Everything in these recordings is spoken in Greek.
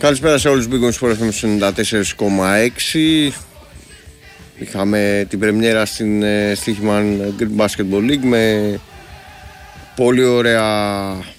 Καλησπέρα σε όλους τους Big Wings Sport FM 94,6. Είχαμε την πρεμιέρα στην Στοίχημαν Greek Basketball League με πολύ ωραία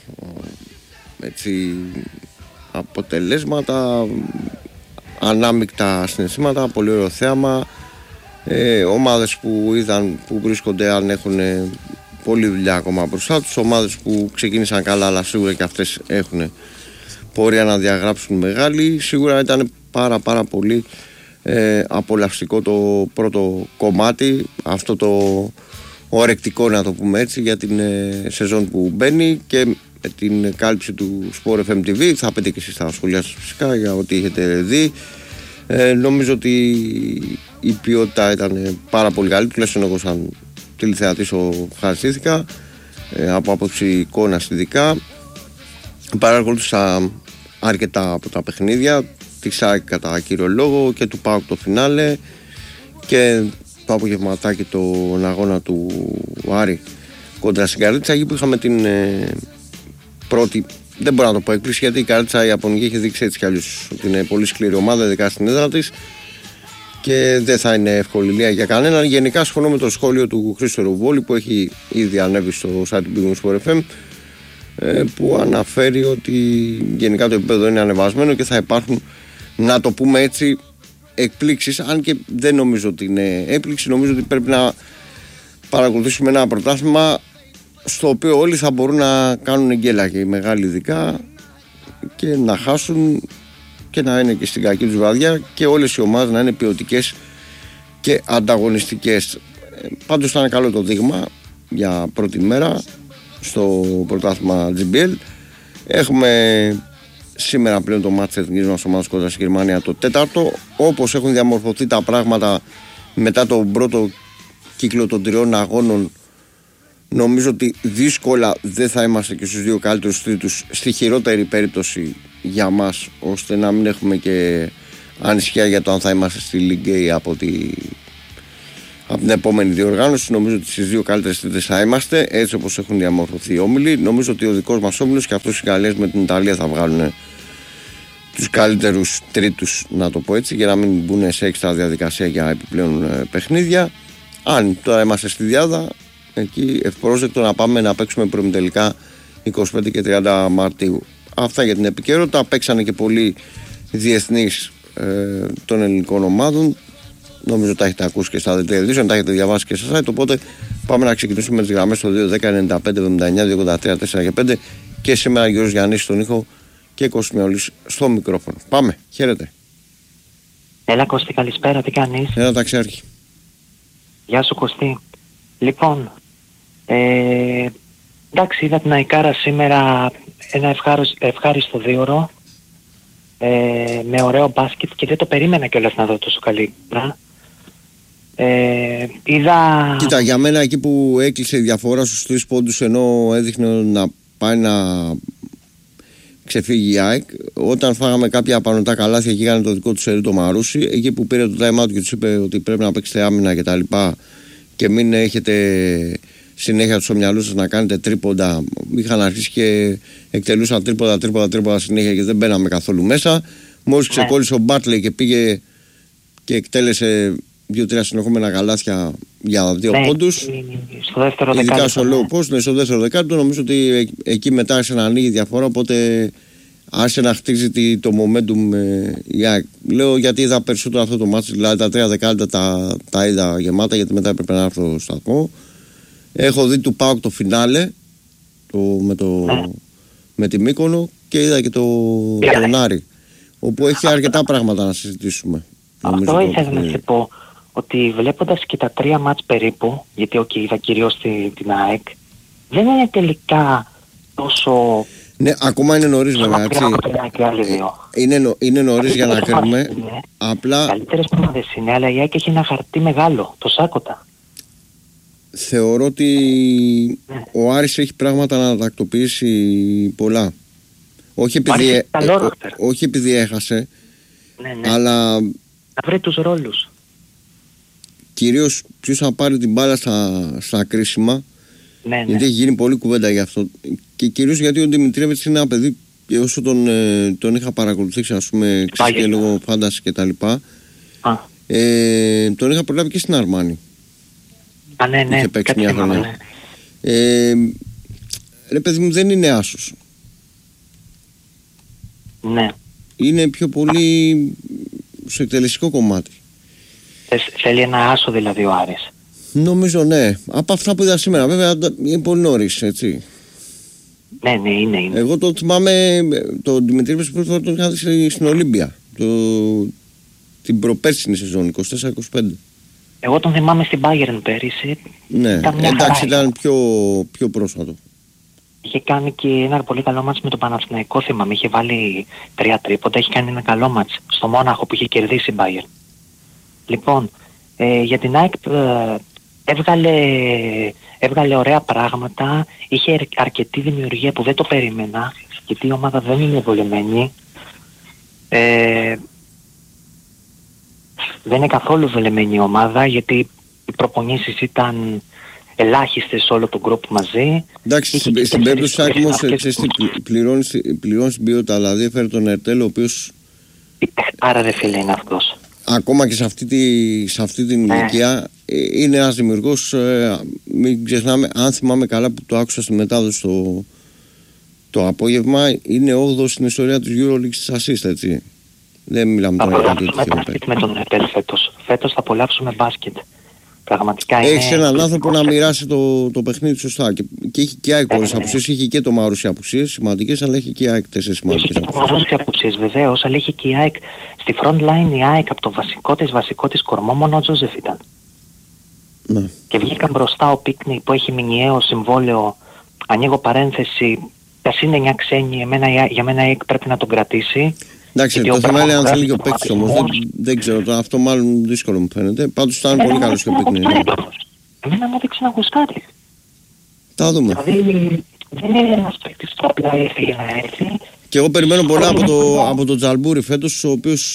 έτσι, αποτελέσματα, ανάμεικτα συναισθήματα, πολύ ωραίο θέαμα. Ομάδες που είδαν που βρίσκονται αν έχουν πολλή δουλειά ακόμα μπροστά τους, ομάδες που ξεκίνησαν καλά αλλά σίγουρα και αυτές έχουν πορεία να διαγράψουν μεγάλη. Σίγουρα ήταν πάρα πολύ απολαυστικό το πρώτο κομμάτι, αυτό το ορεκτικό να το πούμε έτσι για την σεζόν που μπαίνει και την κάλυψη του Sport FM TV. Θα πείτε και εσείς τα σχολιά σας φυσικά για ό,τι έχετε δει. Νομίζω ότι η ποιότητα ήταν πάρα πολύ καλή, τουλάχιστον εγώ σαν τηλεθεατής ευχαριστήθηκα από άποψη εικόνας ειδικά. Παρακολούθησα αρκετά από τα παιχνίδια της ΑΕΚ κατά κύριο λόγο και του ΠΑΟΚ το φινάλε και το απογευματάκι τον αγώνα του Άρη κόντρα στην Καρδίτσα, εκεί που είχαμε την πρώτη, δεν μπορώ να το πω έκπληξη, γιατί η Καρδίτσα η Ιαπωνική είχε δείξει έτσι κι αλλιώς ότι είναι πολύ σκληρή ομάδα, ειδικά στην έδρα της, και δεν θα είναι ευκολία για κανέναν. Γενικά συμφωνώ με το σχόλιο του Χρήστο Ρουβόλη που έχει ήδη ανέβει στο site του Big Wings Sport FM, που αναφέρει ότι γενικά το επίπεδο είναι ανεβασμένο και θα υπάρχουν, να το πούμε έτσι, εκπλήξεις, αν και δεν νομίζω ότι είναι έκπληξη. Νομίζω ότι πρέπει να παρακολουθήσουμε ένα πρωτάθλημα στο οποίο όλοι θα μπορούν να κάνουν γκέλα, και οι μεγάλοι ειδικά, και να χάσουν και να είναι και στην κακή τους βραδιά, και όλες οι ομάδες να είναι ποιοτικές και ανταγωνιστικές. Πάντως θα είναι καλό το δείγμα για πρώτη μέρα στο πρωτάθλημα GBL. Έχουμε σήμερα πλέον το μάτς της εθνικής μας ομάδας κοντά στη Γερμανία, το τέταρτο. Όπως έχουν διαμορφωθεί τα πράγματα μετά τον πρώτο κύκλο των 3 αγώνων, νομίζω ότι δύσκολα δεν θα είμαστε και στους 2 καλύτερους τρίτους, στη χειρότερη περίπτωση για μας, ώστε να μην έχουμε και ανησυχία για το αν θα είμαστε στη League A από την επόμενη διοργάνωση. Νομίζω ότι στις 2 καλύτερες τρίτες θα είμαστε, έτσι όπως έχουν διαμορφωθεί οι όμιλοι. Νομίζω ότι ο δικός μας όμιλος και αυτός οι Γαλλίες με την Ιταλία θα βγάλουν τους καλύτερους τρίτους, να το πω έτσι, για να μην μπουν σε έξτρα διαδικασία για επιπλέον παιχνίδια. Αν τώρα είμαστε στη Διάδα, εκεί ευπρόσδεκτο να πάμε να παίξουμε προημιτελικά 25 και 30 Μαρτίου. Αυτά για την επικαιρότητα. Παίξανε και πολλοί διεθνείς των ελληνικών ομάδων. Νομίζω τα έχετε ακούσει και στα δελτία, τα έχετε διαβάσει και στα site. Οπότε πάμε να ξεκινήσουμε με τις γραμμές στο 2-10-95-79-283-4 και 5. Και σήμερα Γιώργος Γιαννής στον ήχο και Κώστας Μιαουλής στο μικρόφωνο. Πάμε, χαίρετε. Έλα Κώστη, καλησπέρα, τι κάνεις? Έλα ταξιάρχη. Γεια σου Κωστή. Λοιπόν, εντάξει, είδα την Αϊκάρα σήμερα, ένα ευχάριστο δίωρο, με ωραίο μπάσκετ, και δεν το περίμενα κιόλας να δω τόσο καλή. Είδα... Κοίτα, για μένα εκεί που έκλεισε η διαφορά στους 3 πόντους, ενώ έδειχνε να πάει να ξεφύγει η ΑΕΚ, όταν φάγαμε κάποια απανωτά καλάθια και είχαν το δικό του σερί το Μαρούσι, εκεί που πήρε το time out και τους είπε ότι πρέπει να παίξετε άμυνα κτλ. Και μην έχετε συνέχεια στο μυαλό σας να κάνετε τρίποντα. Είχαν αρχίσει και εκτελούσαν τρίποντα συνέχεια και δεν μπαίναμε καθόλου μέσα. Μόλις ξεκόλλησε ο Μπάτλε και πήγε και εκτέλεσε 2-3 συνεχόμενα καλάθια για 2 πόντους. Στο δεύτερο ειδικά δεκάλεπτο, στο low post, στο δεύτερο δεκάλεπτο, νομίζω ότι εκεί μετά άρχισε να ανοίγει διαφορά. Οπότε άρχισε να χτίζει το momentum η ΑΕΚ. Λέω γιατί είδα περισσότερο αυτό το μάτι, δηλαδή τα 3 δεκάλεπτα τα είδα γεμάτα, γιατί μετά έπρεπε να έρθω στο σταθμό. Έχω δει του ΠΑΟΚ το φινάλε με τη Μύκονο, και είδα και τον Άρη, όπου έχει αρκετά πράγματα να συζητήσουμε. Αυτό ήθελα να σε πω, ότι βλέποντας και τα 3 μάτς περίπου, γιατί είδα κυρίως την ΑΕΚ, δεν είναι τελικά τόσο... Ναι, ακόμα είναι νωρίς βέβαια, έτσι. Είναι νωρίς για να κρίνουμε. Απλά... Καλύτερες ομάδες είναι, αλλά η ΑΕΚ έχει ένα χαρτί μεγάλο, το Σάκοτα. Θεωρώ ότι ο Άρης έχει πράγματα να τακτοποιήσει πολλά. Όχι επειδή έχασε, αλλά... Να βρει τους ρόλους. Κυρίως ποιος θα πάρει την μπάλα στα κρίσιμα. Ναι. Γιατί έχει γίνει πολλή κουβέντα γι' αυτό. Και κυρίως γιατί ο Δημητρέβιτς είναι ένα παιδί και όσο τον είχα παρακολουθήσει, ας πούμε, και λόγω φάνταση και τα λοιπά, τον είχα προλάβει και στην Αρμάνη. Ναι, είχε παίξει μια χρονιά. Ρε παιδί μου, δεν είναι άσος. Ναι. Είναι πιο πολύ στο εκτελεστικό κομμάτι. Θέλει ένα άσο δηλαδή ο Άρης. Νομίζω ναι. Από αυτά που είδα σήμερα, βέβαια είναι πολύ νωρίς, έτσι. Ναι, είναι. Εγώ το θυμάμαι, τον Δημητρή πρώτη φορά τον είχα δει στην Ολύμπια. Την προπέρσινη σεζόν, 24-25. Εγώ τον θυμάμαι στην Bayern πέρυσι. Ναι, εντάξει, ήταν πιο πρόσφατο. Είχε κάνει και ένα πολύ καλό μάτς με τον Παναθηναϊκό, θυμάμαι. Είχε βάλει 3 τρίποντα, είχε κάνει ένα καλό μάτς στο Μόναχο που είχε κερδίσει η Bayern. Λοιπόν, για την ΑΕΚ έβγαλε ωραία πράγματα, είχε αρκετή δημιουργία που δεν το περίμενα, γιατί η ομάδα δεν είναι βολεμένη. Δεν είναι καθόλου βολεμένη η ομάδα, γιατί οι προπονήσεις ήταν ελάχιστες όλο το γκρουπ μαζί. Εντάξει, στην περίπτωση Άκμος πληρώνει την ποιότητα, δηλαδή έφερε τον Ερτέλ, ο οποίος... Άρα ρε φίλε είναι αυτός. Ακόμα και σε αυτή την ηλικία είναι ένας δημιουργός, μην ξεχνάμε, αν θυμάμαι καλά που το άκουσα στη μετάδοση το απόγευμα, είναι 8ος στην ιστορία του EuroLeague της assist, έτσι. Δεν μιλάμε τώρα για κάτι τέτοιο. Με τον Ερτέλ φέτος θα απολαύσουμε μπάσκετ. Πραγματικά έχεις έναν άνθρωπο να μοιράσει το παιχνίδι σωστά. Και έχει και η ΑΕΚ πολλές απουσίες. Έχει και το Μαρούσι απουσίες σημαντικές, αλλά έχει και η ΑΕΚ 4 σημαντικές απουσίες. Έχει το Μαρούσι απουσίες βεβαίως, αλλά έχει και η ΑΕΚ στη front line. Η ΑΕΚ από το βασικό της κορμό, μόνο ο Τζόζεφ ήταν. Ναι. Και βγήκαν μπροστά ο Πίκνη που έχει μηνιαίο συμβόλαιο. Ανοίγω παρένθεση, ας είναι 9 ξένοι, για μένα η ΑΕΚ πρέπει να τον κρατήσει. Εντάξει, το θέμα είναι αν θέλει και ο παίκτης όμως. Δεν ξέρω, αυτό μάλλον δύσκολο μου φαίνεται. Πάντως ήταν πολύ καλός και ο Πίκνη. Εμένα μου έδειξε να γουστάρει. Τα δούμε. Δηλαδή δεν είναι ένας παίκτης που απλά έφυγε να έρθει. Και εγώ περιμένω πολλά από τον Τζαλμπούρι φέτος, ο οποίος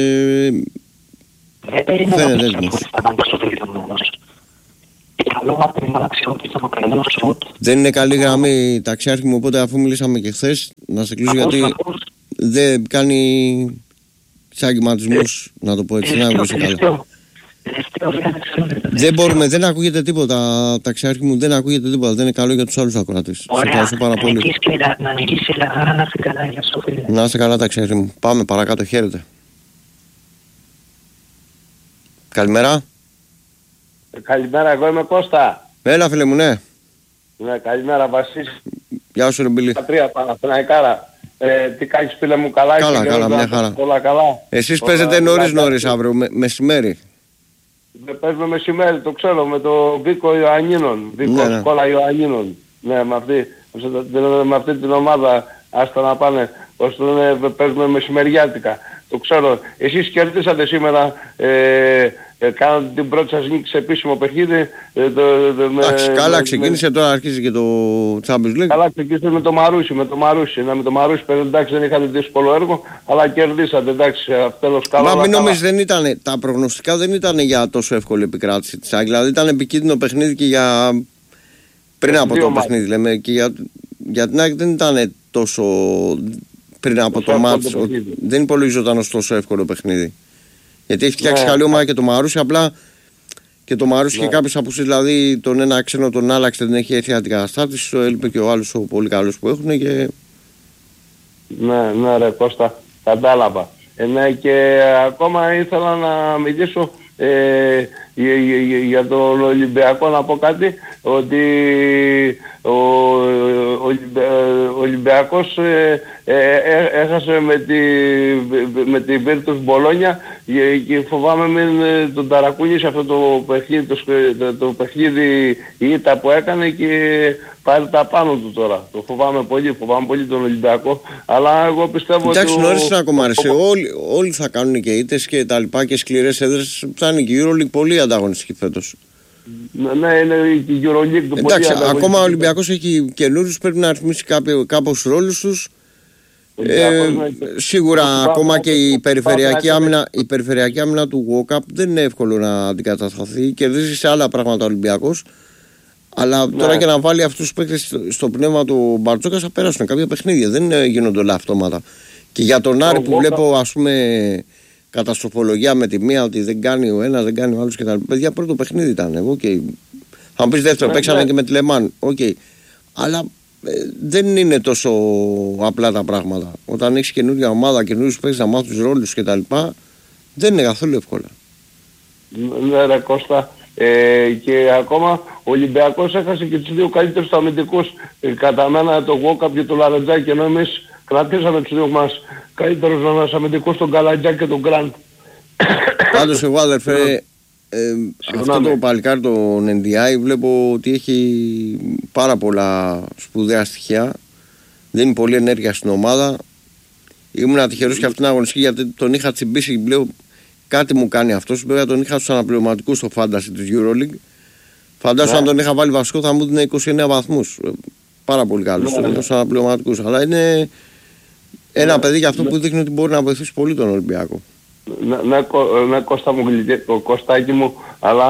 φαίνεται έτοιμος. Δεν είναι καλή γραμμή ταξιάρχη μου, οπότε αφού μιλήσαμε και χθες, να σε κλείσω γιατί δεν κάνει ξαγηματισμούς, να το πω έτσι, να μιλήσω καλά. Δεν μπορούμε, δεν ακούγεται τίποτα ταξιάρχη μου, δεν ακούγεται τίποτα, δεν είναι καλό για τους άλλους ακροατές. Σε ευχαριστώ πάρα πολύ. Να είστε καλά ταξιάρχη μου. Πάμε παρακάτω, χαίρετε. Καλημέρα. Καλημέρα, εγώ είμαι Κώστα. Έλα φίλε μου, ναι. Ναι, καλημέρα Βασίλης. Γεια σου ρε Μπιλή. Πατρία Παναθηναϊκάρα. Τι κάνεις φίλε μου, καλά? Καλά, μια χαρά. Όλα καλά. Εσείς παίζετε νωρίς αύριο, μεσημέρι. Παίζουμε μεσημέρι, το ξέρω, με το Βίκο Ιωαννίνων. Βίκο Σκόλα Ιωαννίνων. Ναι, με αυτή την ομάδα, άστα να πάνε, ώστε παίζουμε μεσημεριάτικα. Το ξέρω. Εσείς κερδίσατε σήμερα, κάνατε την πρώτη σας νίκη σε επίσημο παιχνίδι. Καλά ξεκίνησε, τώρα αρχίζει και το Champions League. Καλά ξεκίνησε με το Μαρούσι. Με το Μαρούσι, εντάξει, δεν είχατε δύσκολο έργο, αλλά κερδίσατε, εντάξει, τέλος καλά. Μα μην νομίζεις, δεν ήταν, τα προγνωστικά δεν ήταν για τόσο εύκολη επικράτηση της ΑΕΚ. Δηλαδή ήταν επικίνδυνο παιχνίδι και για... πριν από το παιχνίδι, λέμε, και για την ΑΕΚ δεν ήταν τόσο... πριν από το μάτς, δεν υπολογίζονταν ως τόσο εύκολο παιχνίδι. Γιατί έχει φτιάξει καλή ομάδα και το Μαρούσι, απλά και το Μαρούσι και κάποιες απουσίες, δηλαδή τον ένα ξένο τον άλλαξε, δεν έχει έρθει αντικαταστάτης, το έλειπε και ο άλλος ο πολύ καλός που έχουν και... Ναι ρε Κώστα, κατάλαβα. Ναι, και ακόμα ήθελα να μιλήσω για τον Ολυμπιακό, να πω κάτι, ότι ο Ολυμπιακός έχασε με τη Βίρτους Μπολόνια και φοβάμαι μην τον ταρακούνησε αυτό το παιχνίδι η ήττα που έκανε και πάρει τα πάνω του τώρα. Το φοβάμαι πολύ τον Ολυμπιακό, αλλά εγώ πιστεύω ότι... Εντάξει, νωρίς είναι ακόμα, όλοι θα κάνουν και ήττες και τα λοιπά και σκληρές έδρες, θα είναι και η EuroLeague πολύ ανταγωνιστική φέτος. Ναι, είναι η EuroLeague. Εντάξει, ακόμα ο Ολυμπιακός έχει καινούριους, πρέπει να ρυθμίσει κάπως ρόλους τους. Σίγουρα ακόμα και η περιφερειακή άμυνα του WOCAP δεν είναι εύκολο να αντικατασταθεί. Κερδίζει σε άλλα πράγματα ο Ολυμπιακός. Αλλά τώρα και να βάλει αυτούς τους παίκτες στο πνεύμα του Μπαρτζόκα θα περάσουν κάποια παιχνίδια. Δεν γίνονται όλα αυτόματα. Και για τον Άρη που βλέπω, ας πούμε, καταστροφολογία με τη μία ότι δεν κάνει ο ένας, δεν κάνει ο άλλος κτλ. Παιδιά, πρώτο παιχνίδι ήταν. Okay. Θα μου πεις δεύτερο, παίξανε και με τη Λεμάν. Okay. Αλλά δεν είναι τόσο απλά τα πράγματα. Όταν έχεις καινούργια ομάδα, καινούριους παίκτες να μάθουν τους ρόλους κτλ. Δεν είναι καθόλου εύκολα. Ναι, ρε Κώστα. Και ακόμα ο Ολυμπιακός έχασε και τους δύο καλύτερους αμυντικούς. Κατά μένα το Γόκαπ και το Λαρετζάκη, ενώ εμείς κρατήσαμε τους δύο μας καλύτερους αμυντικούς, τον Καλατζάκη και τον Γκραντ. Πάντως εγώ, αδερφέ, αυτό το παλικάρι το NDI βλέπω ότι έχει πάρα πολλά σπουδαία στοιχεία. Δίνει πολλή ενέργεια στην ομάδα. Ήμουν τυχερός και αυτήν την αγωνιστική γιατί τον είχα τσιμπήσει πλέον. Κάτι μου κάνει αυτός. Βέβαια τον είχα στους αναπληρωματικούς στο Fantasy της EuroLeague. Φαντάζομαι αν τον είχα βάλει βασικό θα μου έδινε 29 βαθμούς. Πάρα πολύ καλός στους αναπληρωματικούς. Αλλά είναι ένα παιδί για αυτό που δείχνει ότι μπορεί να βοηθήσει πολύ τον Ολυμπιακό. Ναι, Κώστα μου, Κωστάκι μου, αλλά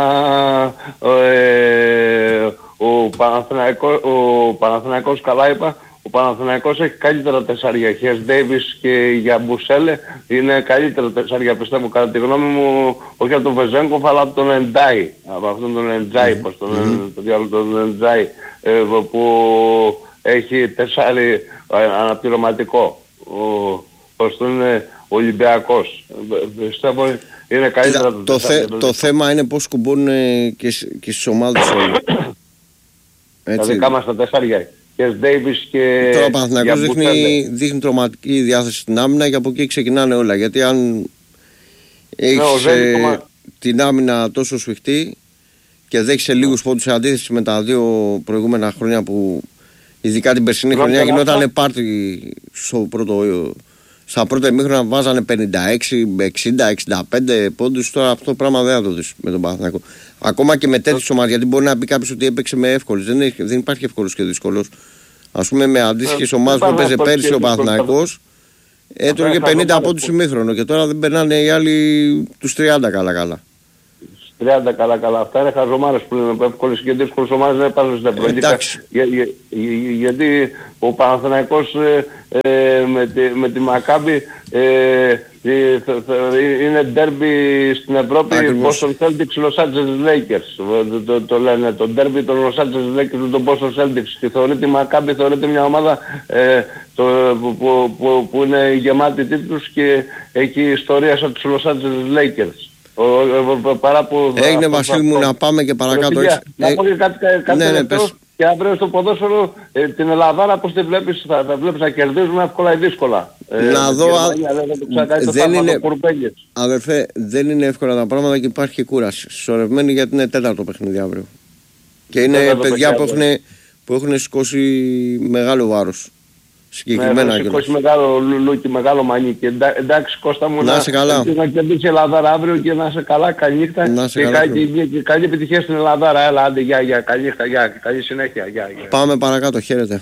ο Παναθηναϊκός, καλά είπα, ο Παναθηναϊκός έχει καλύτερα τεσσάρια. Χες Ντέιβις και για Μπουσέλε είναι καλύτερα τεσσάρια, πιστεύω, κατά τη γνώμη μου, όχι από τον Βεζέγκοφ αλλά από τον Εντζάι. Από αυτόν τον Εντζάι, πως τον Εντζάι, που έχει τεσσάρι αναπληρωματικό. Πως τον είναι Ολυμπιακός. Πιστεύω είναι καλύτερα το θέμα είναι πως κουμπώνουν και στις ομάδες όλοι. Τα δικά μας τα τεσσάρια. Και Ντέιβις και... Τώρα ο Παναθηναϊκός δείχνει τρομακτική διάθεση στην άμυνα και από εκεί ξεκινάνε όλα. Γιατί αν έχεις την άμυνα τόσο σφιχτή και δέχεσαι λίγους πόντους σε αντίθεση με τα δύο προηγούμενα χρόνια που ειδικά την περσινή χρονιά γινόταν πάρτι στα πρώτα ημίχρονα βάζανε 56, 60, 65 πόντους. Τώρα αυτό το πράγμα δεν θα το δεις με τον Παναθηναϊκό. Ακόμα και με τέτοιες ομάδες, γιατί μπορεί να πει κάποιος ότι έπαιξε με εύκολες. Δεν υπάρχει εύκολος και δύσκολος. Ας πούμε με αντίστοιχες ομάδες που έπαιζε πέρσι ο Παναθηναϊκός, έτρωγε 50 πόντους ημίχρονο και τώρα δεν περνάνε οι άλλοι τους 30 καλά-καλά. 30 καλά-καλά. Αυτά είναι χαζομάρες που είναι εύκολες και δύσκολες ομάδες δεν υπάρχουν στην Ευρωλίγα. Γιατί ο Παναθηναϊκός με τη Μακάμπι είναι ντέρμπι στην Ευρώπη, Boston Celtics, Los Angeles Lakers. Το λένε το ντέρμπι των Los Angeles Lakers με τον Boston Celtics. Και θεωρείται η Μακάμπι, θεωρείται μια ομάδα που είναι γεμάτη τίτλους και έχει ιστορία σαν τους Los Angeles Lakers. Έγινε Βασίλη μου να πάμε και παρακάτω. Να πω και κάτι τελευταίο. Και αύριο στο ποδόσφαιρο την Ελλαδάρα πώς τη βλέπεις, θα βλέπεις να κερδίζουμε εύκολα ή δύσκολα. Να δω αδερφέ, δεν είναι εύκολα τα πράγματα και υπάρχει και κούραση. Συσσωρευμένη γιατί είναι τέταρτο παιχνίδι αύριο. Και είναι παιδιά που έχουν σηκώσει μεγάλο βάρος. Συγκεκριμένα και όχι μεγάλο λουλούκι, μεγάλο μανίκι. Εντάξει Κώστα μου, να κερδίσει η Ελλαδάρα αύριο και να είσαι καλά, καλή νύχτα και καλή επιτυχία στην Ελλαδάρα. Έλα, άντε, γεια, καλή νύχτα, γεια, καλή συνέχεια, γεια. Πάμε παρακάτω, χαίρετε.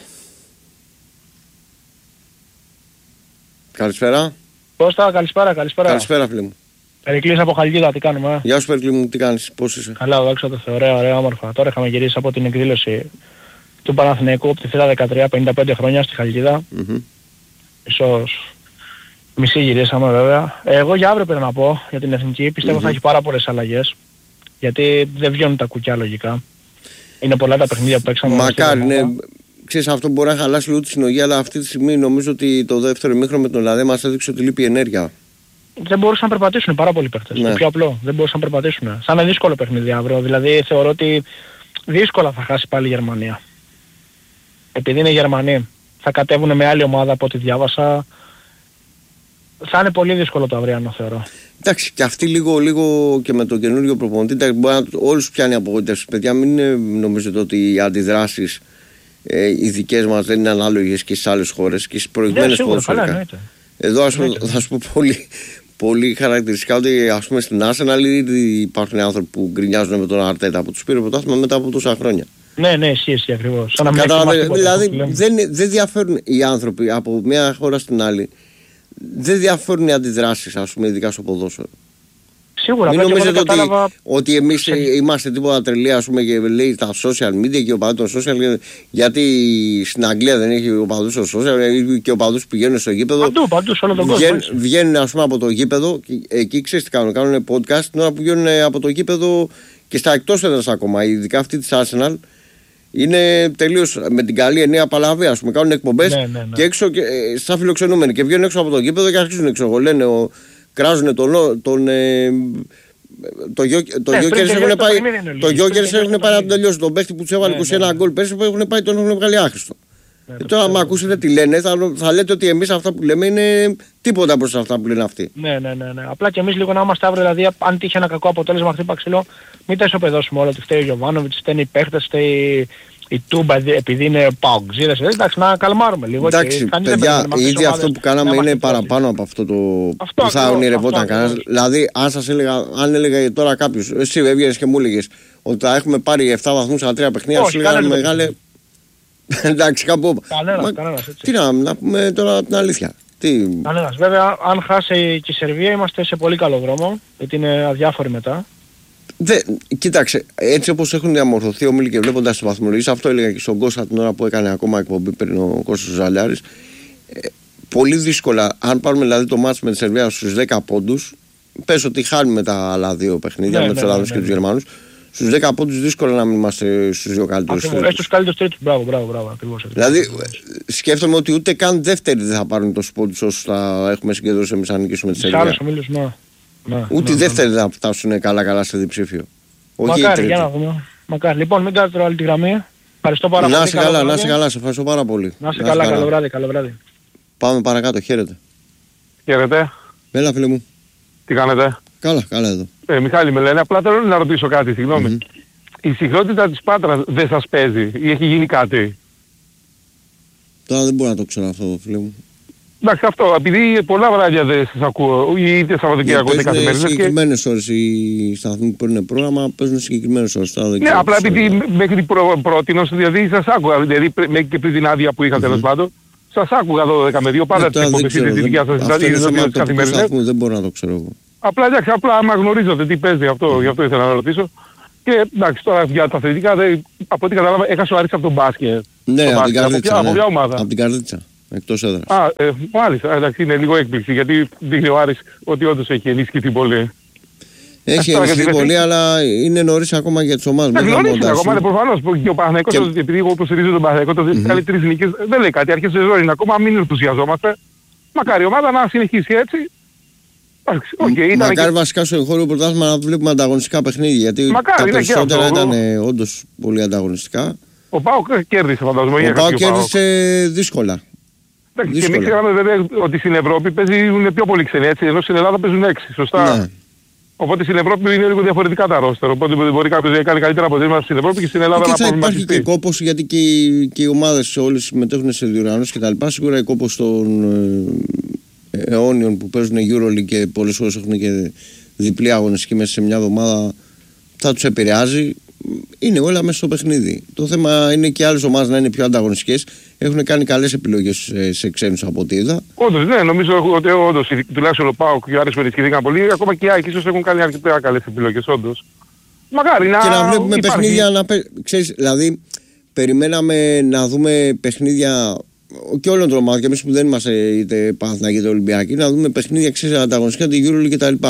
Καλησπέρα. Κώστα, καλησπέρα. Καλησπέρα φίλε μου. Περικλής από Χαλκίδα, τι κάνουμε? Γεια σου Περικλή μου, τι κάνεις, πώς είσαι? Καλά, δόξα τω Θεώ, ωραία, όμορφα. Τώρα είχαμε γυρίσει από την εκδήλωση του Παναθηναϊκού από τη θύρα 13, 55 χρόνια στη Χαλκίδα. Ίσως μισή γυρίσαμε βέβαια. Εγώ για αύριο πρέπει να πω για την εθνική. Πιστεύω θα έχει πάρα πολλές αλλαγές. Γιατί δεν βγαίνουν τα κουκιά λογικά. Είναι πολλά τα παιχνίδια που παίξαμε. Μακάρι, ναι. Ξέρεις, αυτό μπορεί να χαλάσει λίγο τη συνογή, αλλά αυτή τη στιγμή νομίζω ότι το δεύτερο ημίχρονο με τον ΛΑΔΕ μας έδειξε ότι λείπει ενέργεια. Δεν μπορούσαν να περπατήσουν πάρα πολλοί παίχτες. Ναι. Το πιο απλό. Δεν μπορούσαν να περπατήσουν. Θα είναι δύσκολο παιχνίδι αύριο. Δηλαδή θεωρώ ότι δύσκολα θα χάσει πάλι η Γερμανία. Επειδή είναι Γερμανοί, θα κατέβουν με άλλη ομάδα από ό,τι διάβασα. Θα είναι πολύ δύσκολο το αυριανό θεωρώ. Εντάξει, και αυτοί λίγο και με τον καινούριο προπονητή, μπορεί να όλους πιάνει απογοήτευση. Παιδιά, μην νομίζετε ότι οι αντιδράσεις οι δικές μας δεν είναι ανάλογες και στις άλλες χώρες και στις προηγούμενες χώρες. Εδώ θα σου πω πολύ χαρακτηριστικά ότι ας πούμε στην Arsenal ήδη υπάρχουν άνθρωποι που γκρινιάζουν με τον Αρτέτα που τους πήρε πρωτάθλημα μετά από τόσα χρόνια. Ναι, ισχύει ακριβώς. Δηλαδή δεν διαφέρουν οι άνθρωποι από μια χώρα στην άλλη. Δεν διαφέρουν οι αντιδράσεις, ας πούμε, ειδικά στο ποδόσφαιρο. Σίγουρα. Μην νομίζετε κατάλαβα... ότι εμείς είμαστε τίποτα τρελοί, ας πούμε, και λέει τα social media και ο παδούς στο social. Γιατί στην Αγγλία δεν έχει ο παδούς στο social και ο παδούς πηγαίνουν στο γήπεδο. Παντού, σε όλο τον κόσμο. Βγαίνουν, ας πούμε, από το γήπεδο και εκεί ξέρεις τι κάνουν. Κάνουν podcast την ώρα που βγαίνουν από το γήπεδο και στα εκτός έδρας ακόμα. Ειδικά αυτή της Arsenal είναι τελείως με την καλή εννέα παλαβή, ας πούμε. Κάνουν εκπομπές και έξω, σαν φιλοξενούμενοι. Και βγαίνουν έξω από το γήπεδο και αρχίζουν έξω. Λένε, κράζουν το Γιόκερς έχουν πάει να τον τελειώσει. Τον παίχτη που του έβαλε 21 γκολ πέρσι που έχουν πάει τον έχουν βγάλει άχρηστο. Και τώρα, άμα ακούσετε τι λένε, θα λέτε ότι εμείς αυτά που λέμε είναι τίποτα προς αυτά που λένε αυτοί. Ναι. Απλά και εμείς λίγο να είμαστε αύριο, δηλαδή, αν τύχει ένα κακό αποτέλεσμα χτύπα ξύλο, μην τα ισοπεδώσουμε όλα. Ότι φταίει ο Γιωβάνοβιτς, φταίνει οι παίχτες, φταίει η Τούμπα επειδή είναι παοξίδες. Εντάξει, να καλμάρουμε λίγο. Εντάξει, παιδιά, ήδη αυτό που κάναμε είναι παραπάνω από αυτό που θα ονειρευόταν κανένας. Δηλαδή, αν έλεγα τώρα κάποιος, εσύ έβγαινες και μου έλεγες ότι θα έχουμε πάρει 7 βαθμούς στα 3 παιχνίδια, σου λέγανε μεγάλε. Εντάξει, κάπου. Κανένας. Τι να πούμε τώρα την αλήθεια. Κανένας. Βέβαια, αν χάσει και η Σερβία, είμαστε σε πολύ καλό δρόμο, γιατί είναι αδιάφοροι μετά. Κοίταξε, έτσι όπως έχουν διαμορφωθεί όμιλοι και βλέποντας τις βαθμολογίες, αυτό έλεγα και στον Κώστα την ώρα που έκανε ακόμα εκπομπή πριν ο Κώστας Ζαλιάρης. Πολύ δύσκολα, αν πάρουμε δηλαδή το μάτς με τη Σερβία στους 10 πόντους, πες ότι χάνουμε τα άλλα δύο παιχνίδια με τους Ελλάδους και τους Γερμανούς. Στους 10 πόντους δύσκολα να μην είμαστε στους δύο καλύτερους. Στους καλύτερους τρίτους, μπράβο, ακριβώς. Δηλαδή, σκέφτομαι ότι ούτε καν δεύτεροι δεν θα πάρουν τόσους πόντους όσους θα έχουμε συγκεντρώσει εμείς να νικήσουμε τη Σερβία. Ούτε δεύτεροι δεν θα φτάσουν καλά σε διψήφιο. Μακάρι, για να δούμε. Μακάρι. Λοιπόν, μην κάνετε τώρα άλλη τη γραμμή. Ευχαριστώ πάρα πολύ. Να είσαι καλά, σε ευχαριστώ πάρα πολύ. Να είσαι καλά, καλό βράδυ. Πάμε παρακάτω, χαίρετε. Χαίρετε. Έλα, φίλε μου. Τι κάνετε? Καλά εδώ. Μιχάλη με λένε, απλά θέλω να ρωτήσω κάτι, συγγνώμη. Η συχνότητα της Πάτρας δεν σας παίζει ή έχει γίνει κάτι? Τώρα δεν μπορώ να το ξέρω αυτό, φίλε μου. Εντάξει, αυτό, επειδή πολλά βράδια δεν σας ακούω, είτε Σαββατοκύριακο είτε καθημερινές. Συγκεκριμένες ώρες οι σταθμοί που παίρνουν πρόγραμμα παίζουν συγκεκριμένες ώρες. Ναι, απλά επειδή μέχρι πρότινος, δηλαδή σας άκουγα, δηλαδή μέχρι και πριν την άδεια που είχα τέλος πάντων, σας άκουγα 12 με 2, πάντα τις εκπομπές τη δικιά σας, δηλαδή τις καθημερινές. Δεν μπορώ να το ξέρω εγώ. Απλά εντάξει, άμα γνωρίζετε τι παίζει αυτό, γι' αυτό ήθελα να ρωτήσω. Και εντάξει, τώρα για τα αθλητικά, από ό,τι κατάλαβα, έχασε ο Άρης από τον μπάσκετ. Ναι, από την Καρδίτσα. Από ποια ομάδα? Από την Καρδίτσα. Εκτός έδρας. Μάλιστα, εντάξει, είναι λίγο έκπληξη γιατί δείχνει ο Άρης ότι όντως έχει ενισχυθεί πολύ. Έχει ενισχυθεί πολύ, αλλά είναι νωρίς ακόμα για τις ομάδες. Νωρίς ακόμα, είναι προφανώς. Και ο Παναθηναϊκός, επειδή εγώ υποστηρίζω τον Παναθηναϊκό, το βγάλει 3 νίκες, δεν λέει κάτι. Αρχές σεζόν είναι ακόμα, μην ενθουσιαζόμαστε. Μακάρι η ομάδα να συνεχίσει έτσι. Μακάρι βασικά στο εγχώριο πρωτάθλημα να βλέπουμε ανταγωνιστικά παιχνίδια. Γιατί τα περισσότερα ήταν όντως πολύ ανταγωνιστικά. Ο ΠΑΟΚ κέρδισε, φαντάζομαι. Ο ΠΑΟΚ κέρδισε δύσκολα. Και μην ξεχνάμε βέβαια ότι στην Ευρώπη παίζουν πιο πολύ ξένοι, έτσι, ενώ στην Ελλάδα παίζουν 6, σωστά. Ναι. Οπότε στην Ευρώπη είναι λίγο διαφορετικά τα ρόστερ. Οπότε μπορεί κάποιος να κάνει καλύτερα αποτέλεσμα στην Ευρώπη και στην Ελλάδα να προβληματιστεί. Υπάρχει και κόπος, γιατί και οι ομάδες όλες συμμετέχουν σε διοργανώσεις κτλ. Σίγουρα η κόπος των αιώνιων που παίζουν EuroLeague και πολλές φορές έχουν και διπλή αγωνιστική μέσα σε μια εβδομάδα θα τους επηρεάζει. Είναι όλα μέσα στο παιχνίδι. Το θέμα είναι και άλλες ομάδες να είναι πιο ανταγωνιστικές. Έχουν κάνει καλές επιλογές σε ξένους από ό,τι είδα. Όντως, ναι, νομίζω ότι όντως τουλάχιστον ο ΠΑΟΚ και ο Άρης ενισχυθήκαν πολύ. Ακόμα και οι Άκη ίσως έχουν κάνει αρκετά καλές επιλογές, όντως. Μακάρι να. Και να βλέπουμε παιχνίδια να ξέρεις, δηλαδή, περιμέναμε να δούμε παιχνίδια και όλων των ομάδων. Και εμείς που δεν είμαστε είτε Παναθηναϊκοί είτε Ολυμπιακοί, να δούμε παιχνίδια ανταγωνιστικά, την EuroLeague κτλ.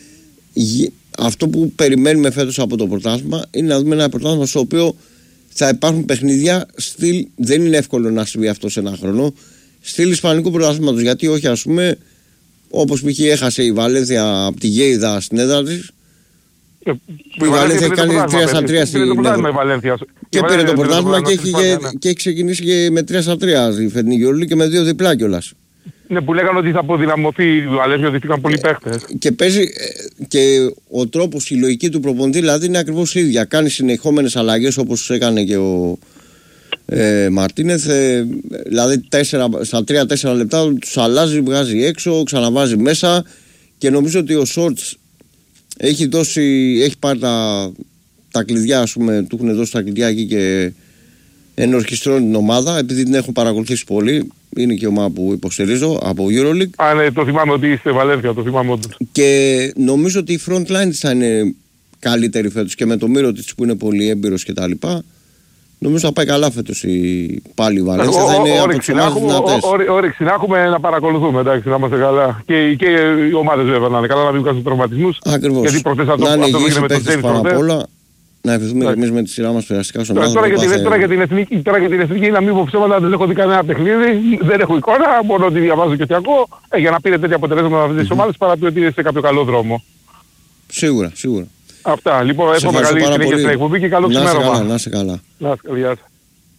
Αυτό που περιμένουμε φέτος από το πρωτάθλημα είναι να δούμε ένα πρωτάθλημα στο οποίο θα υπάρχουν παιχνίδια στυλ, δεν είναι εύκολο να συμβεί αυτό σε ένα χρόνο, στυλ ισπανικού πρωταθλήματος. Γιατί όχι, ας πούμε, όπως π.χ. έχασε η Βαλένθια από τη Γέιδα στην έδρα της, που η Βαλένθια έχει κάνει 3-3 στην έδρα και πήρε το πρωτάθλημα και έχει ξεκινήσει και με 3-3 η φετινή EuroLeague και με 2 διπλά κιόλας. Ναι, που λέγανε ότι θα αποδυναμωθεί η Βαλένθια, ότι είχαν πολλοί παίχτες. Και παίζει και ο τρόπος, η λογική του προπονητή δηλαδή είναι ακριβώς ίδια. Κάνει συνεχόμενες αλλαγές όπως έκανε και ο Μαρτίνεθ. Δηλαδή στα 3-4 λεπτά τους αλλάζει, βγάζει έξω, ξαναβάζει μέσα. Και νομίζω ότι ο Σόρτς έχει πάρει τα κλειδιά, ας πούμε, του έχουν δώσει τα κλειδιά εκεί και ενορχιστρώνει την ομάδα, επειδή την έχω παρακολουθήσει πολύ. Είναι και η ομάδα που υποστηρίζω από EuroLeague. Ναι, το θυμάμαι ότι είστε Βαλένθια, το θυμάμαι όντως. Και νομίζω ότι η front line της θα είναι καλύτερη φέτος και με το Μύρωτιτς που είναι πολύ έμπειρος κτλ. Νομίζω θα πάει καλά φέτος πάλι η Βαλένθια. Θα είναι από τις ομάδες δυνατές. Όρεξη να έχουμε να παρακολουθούμε, εντάξει, να είμαστε καλά. Και οι ομάδες βέβαια να είναι καλά, να μην βγάζουν τραυματισμούς. Ακριβώς. Γιατί προτές να είναι υγιείς οι παίκτες πάνω απ' όλα. Να ευχηθούμε και εμείς με τη σειρά μας περαστικά στον άνθρωπο. Τώρα για την εθνική, να μην πω ψέματα, δεν έχω δει κανένα παιχνίδι, δεν έχω εικόνα, μόνο ότι διαβάζω και ότι ακούω, για να πήρε τέτοια αποτελέσματα αυτές τις ομάδες, παρά ότι είναι σε κάποιο καλό δρόμο. Σίγουρα. Αυτά. Λοιπόν, εύχομαι καλή συνέχεια στην εκπομπή και καλό ξημέρωμα. Να είσαι καλά. Γεια σας.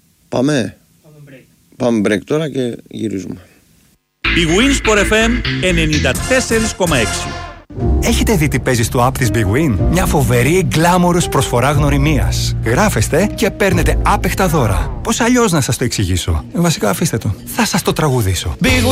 Πάμε break τώρα και γυρίζουμε. Η Winsport FM 94,6. Έχετε δει τι παίζει στο app της Big Win? Μια φοβερή γκλάμορος προσφορά γνωριμίας. Γράφεστε και παίρνετε άπεχτα δώρα. Πώς αλλιώς να σας το εξηγήσω? Βασικά αφήστε το. Θα σας το τραγουδήσω. Big